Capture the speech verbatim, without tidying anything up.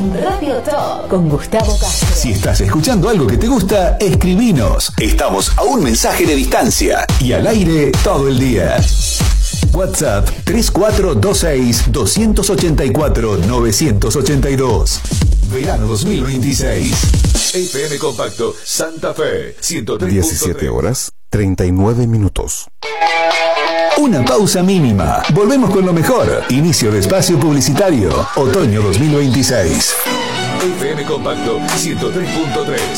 Radio Top con Gustavo Castro. Si estás escuchando algo que te gusta, escribinos. Estamos a un mensaje de distancia y al aire todo el día. WhatsApp tres cuatro dos seis, dos ocho cuatro, nueve ocho dos. Verano dos mil veintiséis. F M Compacto Santa Fe ciento tres punto tres. diecisiete horas treinta y nueve minutos. Una pausa mínima. Volvemos con lo mejor. Inicio de espacio publicitario. Otoño dos mil veintiséis. F M Compacto ciento tres punto tres.